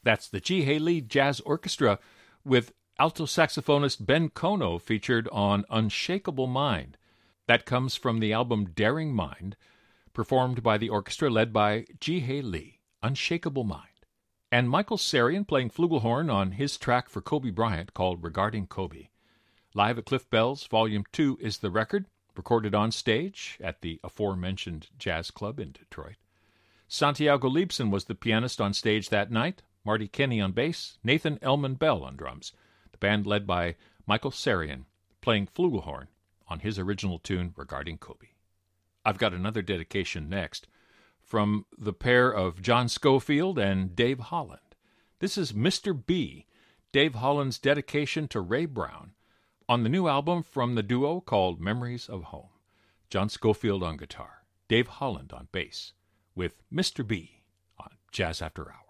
That's the G. Haley Jazz Orchestra with alto saxophonist Ben Kono featured on Unshakable Mind. That comes from the album Daring Mind, performed by the orchestra led by Ji Hae Lee, Unshakable Mind. And Michael Sarian playing flugelhorn on his track for Kobe Bryant called Regarding Kobe. Live at Cliff Bell's Volume 2 is the record, recorded on stage at the aforementioned jazz club in Detroit. Santiago Leibson was the pianist on stage that night, Marty Kenney on bass, Nathan Elman Bell on drums. The band led by Michael Sarian, playing flugelhorn on his original tune Regarding Kobe. I've got another dedication next, from the pair of John Schofield and Dave Holland. This is Mr. B, Dave Holland's dedication to Ray Brown, on the new album from the duo called Memories of Home. John Schofield on guitar, Dave Holland on bass, with Mr. B on Jazz After Hours.